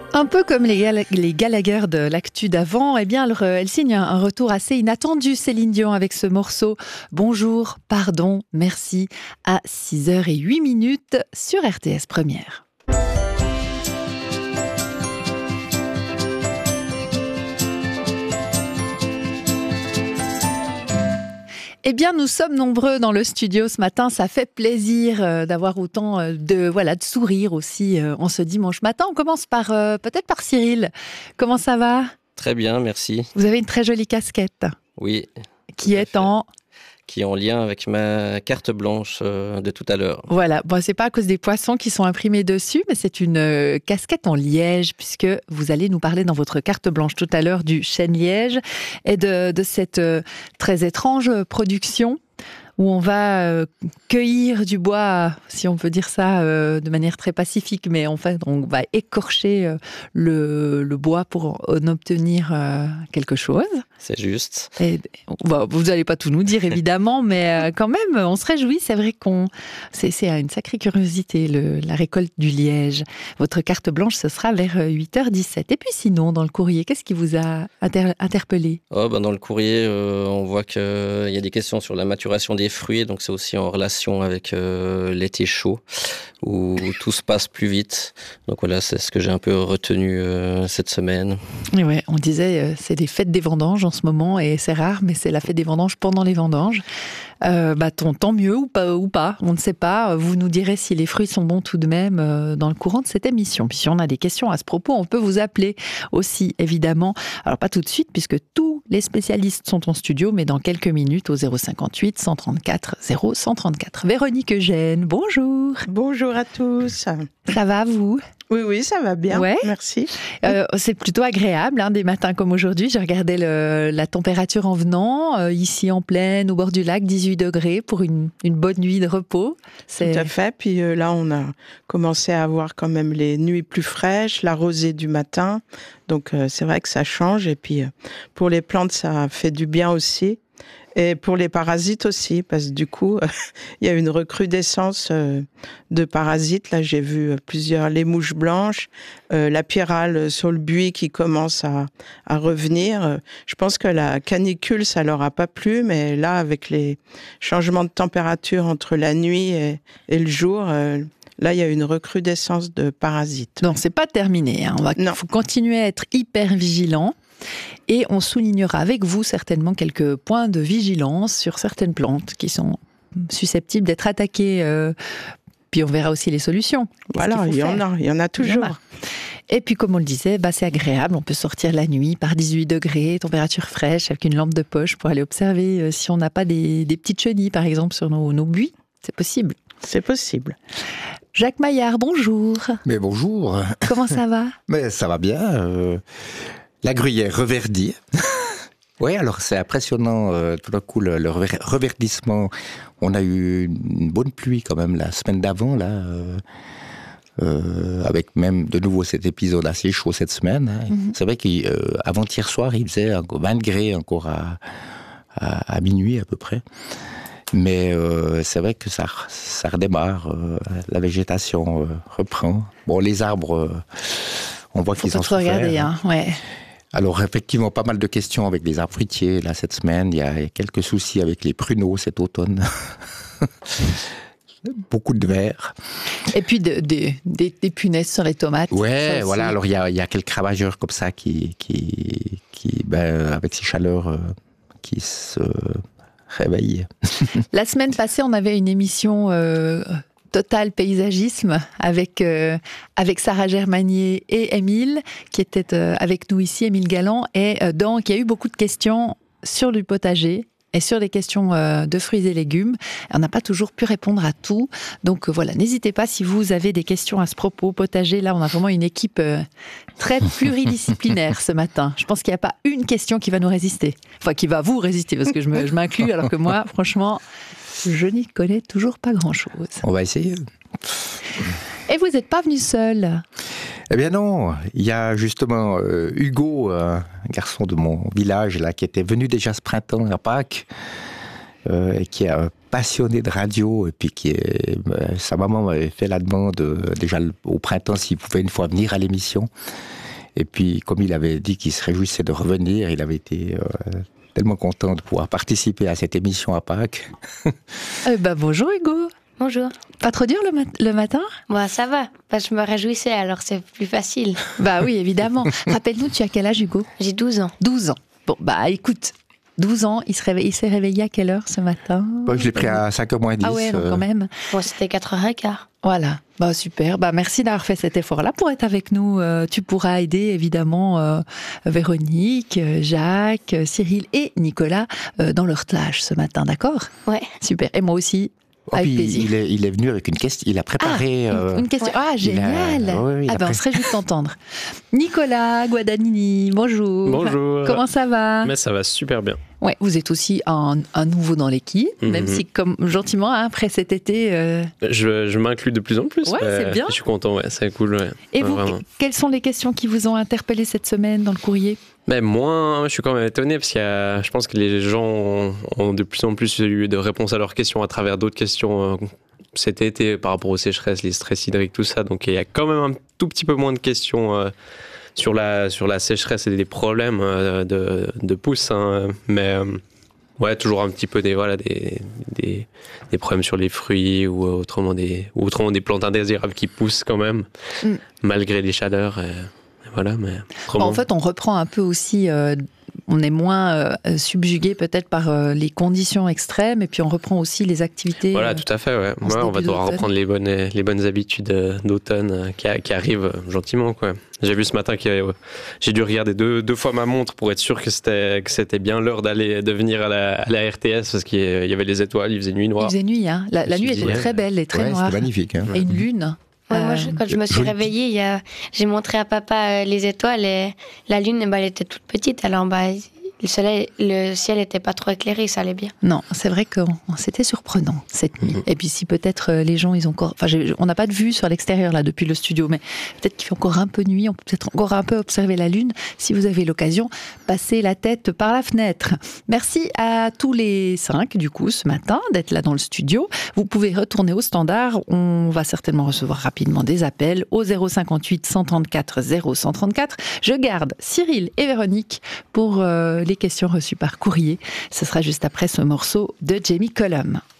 Un peu comme les Gallagher de l'actu d'avant, eh bien, elle signe un retour assez inattendu, Céline Dion, avec ce morceau « Bonjour, pardon, merci » à 6h08 sur RTS Première. Eh bien, nous sommes nombreux dans le studio ce matin. Ça fait plaisir d'avoir autant de sourires aussi en ce dimanche matin. On commence peut-être par Cyril. Comment ça va ? Très bien, merci. Vous avez une très jolie casquette. Oui. Qui est en lien avec ma carte blanche de tout à l'heure. Voilà, bon, c'est pas à cause des poissons qui sont imprimés dessus, mais c'est une casquette en liège, puisque vous allez nous parler dans votre carte blanche tout à l'heure du chêne liège et de cette très étrange production où on va cueillir du bois, si on peut dire ça de manière très pacifique, mais en fait on va écorcher le bois pour en obtenir quelque chose. C'est juste. Et, vous n'allez pas tout nous dire évidemment, mais quand même on se réjouit. C'est vrai c'est une sacrée curiosité la récolte du liège. Votre carte blanche, ce sera vers 8h17. Et puis sinon, dans le courrier, qu'est-ce qui vous a interpellé ? Dans le courrier, on voit qu'il y a des questions sur la maturation des fruits, donc c'est aussi en relation avec l'été chaud, où tout se passe plus vite. Donc voilà, c'est ce que j'ai un peu retenu cette semaine. Et ouais, on disait, c'est des fêtes des vendanges en ce moment, et c'est rare, mais c'est la fête des vendanges pendant les vendanges. Tant mieux ou pas, on ne sait pas. Vous nous direz si les fruits sont bons tout de même dans le courant de cette émission. Puis si on a des questions à ce propos, on peut vous appeler aussi, évidemment. Alors pas tout de suite, puisque tous les spécialistes sont en studio, mais dans quelques minutes au 058 134 0134. Véronique Eugène, bonjour. Bonjour à tous. Ça va, vous ? Oui, ça va bien, ouais. Merci. C'est plutôt agréable, des matins comme aujourd'hui. Je regardais la température en venant, ici en plaine, au bord du lac, 18 degrés pour une bonne nuit de repos. Tout à fait, puis là on a commencé à avoir quand même les nuits plus fraîches, la rosée du matin, donc c'est vrai que ça change, et puis pour les plantes ça fait du bien aussi. Et pour les parasites aussi, parce que du coup, il y a une recrudescence de parasites. Là, j'ai vu les mouches blanches, la pyrale sur le buis qui commence à revenir. Je pense que la canicule, ça leur a pas plu, mais là, avec les changements de température entre la nuit et le jour, là, il y a une recrudescence de parasites. Non, c'est pas terminé. Il faut continuer à être hyper vigilant. Et on soulignera avec vous certainement quelques points de vigilance sur certaines plantes qui sont susceptibles d'être attaquées. Puis on verra aussi les solutions. Voilà, il y en a toujours. Et puis comme on le disait, c'est agréable, on peut sortir la nuit par 18 degrés, température fraîche, avec une lampe de poche pour aller observer si on n'a pas des petites chenilles par exemple sur nos buis. C'est possible. C'est possible. Jacques Maillard, bonjour. Mais bonjour. Comment ça va ? Mais ça va bien. La gruyère reverdit. Oui, alors c'est impressionnant, tout d'un coup, le reverdissement. On a eu une bonne pluie quand même la semaine d'avant, là, avec même de nouveau cet épisode assez chaud cette semaine. Hein. Mm-hmm. C'est vrai qu'avant-hier soir, il faisait 20 degrés encore à minuit à peu près. Mais c'est vrai que ça redémarre, la végétation reprend. Bon, les arbres, on voit qu'ils en souffrent. Faut regarder, ouais. Alors effectivement, pas mal de questions avec les arbres fruitiers là cette semaine. Il y a quelques soucis avec les pruneaux cet automne. Beaucoup de vers. Et puis des punaises sur les tomates. Ouais, voilà. Alors il y a quelques ravageurs comme ça qui avec ces chaleurs qui se réveillent. La semaine passée, on avait une émission Total Paysagisme avec Sarah Germanier et Émile qui était avec nous ici, Émile Galland, et donc il y a eu beaucoup de questions sur du potager et sur des questions de fruits et légumes. On n'a pas toujours pu répondre à tout, donc voilà, n'hésitez pas si vous avez des questions à ce propos. Potager, là on a vraiment une équipe très pluridisciplinaire ce matin. Je pense qu'il n'y a pas une question qui va nous résister, enfin qui va vous résister, parce que je m'inclus, alors que moi franchement je n'y connais toujours pas grand-chose. On va essayer. Et vous n'êtes pas venu seul ? Eh bien non, il y a justement Hugo, un garçon de mon village là, qui était venu déjà ce printemps à Pâques. qui est un passionné de radio, et puis sa maman m'avait fait la demande déjà au printemps s'il pouvait une fois venir à l'émission. Et puis, comme il avait dit qu'il se réjouissait de revenir, il avait été tellement content de pouvoir participer à cette émission à Pâques. Bonjour Hugo. Bonjour. Pas trop dur le matin ? Ça va, je me réjouissais, alors c'est plus facile. Bah oui, évidemment. Rappelle-nous, tu as quel âge, Hugo ? J'ai 12 ans. 12 ans. Bon, écoute, 12 ans, il s'est réveillé à quelle heure ce matin ? Je l'ai pris à 5h moins 10. Ah ouais, donc quand même. C'était 4h15. Voilà, super. Merci d'avoir fait cet effort-là pour être avec nous. Tu pourras aider évidemment Véronique, Jacques, Cyril et Nicolas dans leur tâche ce matin, d'accord ? Ouais. Super. Et moi aussi. Avec plaisir. Il est venu avec une question, il a préparé... une question, génial. On se réjouit de t'entendre. Nicolas Guadagnini, bonjour. Bonjour. Comment ça va ? Mais ça va super bien. Ouais, vous êtes aussi un nouveau dans l'équipe, même si comme gentiment, après cet été... Je m'inclus de plus en plus. Ouais, c'est bien. Je suis content, c'est cool. Ouais. Et vous, quelles sont les questions qui vous ont interpellé cette semaine dans le courrier ? Moi, je suis quand même étonné parce que je pense que les gens ont de plus en plus eu de réponses à leurs questions à travers d'autres questions cet été par rapport aux sécheresses, les stress hydriques, tout ça. Donc il y a quand même un tout petit peu moins de questions sur la sécheresse et des problèmes de pousses. Mais toujours un petit peu des problèmes sur les fruits ou autrement des plantes indésirables qui poussent quand même, malgré les chaleurs. Voilà, mais en fait, on reprend un peu aussi, on est moins subjugué peut-être par les conditions extrêmes, et puis on reprend aussi les activités. Voilà, tout à fait. Ouais. On va devoir reprendre les bonnes habitudes d'automne qui arrivent gentiment, quoi. J'ai vu ce matin que j'ai dû regarder deux fois ma montre pour être sûr que c'était bien l'heure de venir à la RTS, parce qu'il y avait les étoiles, il faisait nuit noire. Il faisait nuit, hein. La nuit était très belle et très noire. C'était magnifique. Hein. Et une lune. Moi, quand je me suis réveillée, j'ai montré à papa les étoiles et la lune, elle était toute petite. Alors, le ciel n'était pas trop éclairé, ça allait bien. Non, c'est vrai que c'était surprenant cette nuit. Et puis si peut-être les gens, ils ont encore... on n'a pas de vue sur l'extérieur là depuis le studio, mais peut-être qu'il fait encore un peu nuit, on peut peut-être encore un peu observer la lune. Si vous avez l'occasion, passez la tête par la fenêtre. Merci à tous les 5 du coup ce matin d'être là dans le studio. Vous pouvez retourner au standard. On va certainement recevoir rapidement des appels au 058 134 0134. Je garde Cyril et Véronique pour les questions reçues par courrier. Ce sera juste après ce morceau de Jamie Cullum.